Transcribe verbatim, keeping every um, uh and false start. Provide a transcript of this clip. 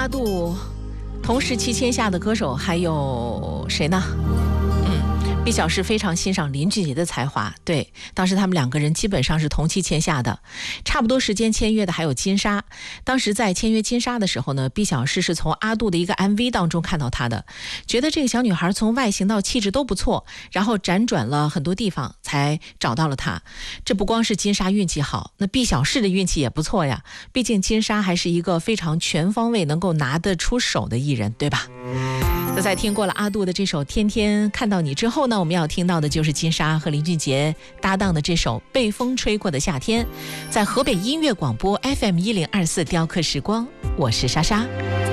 阿杜同时期签下的歌手还有谁呢？嗯，毕小世非常欣赏林俊杰的才华，对，当时他们两个人基本上是同期签下的。差不多时间签约的还有金莎，当时在签约金莎的时候呢，毕小世是从阿杜的一个 M V 当中看到她的，觉得这个小女孩从外形到气质都不错，然后辗转了很多地方才找到了她。这不光是金莎运气好，那毕小世的运气也不错呀，毕竟金莎还是一个非常全方位能够拿得出手的艺人，对吧？那在听过了阿杜的这首《天天看到你》之后呢，我们要听到的就是金莎和林俊杰搭档的这首《被风吹过的夏天》。在河北音乐广播 F M 一零二四雕刻时光，我是莎莎。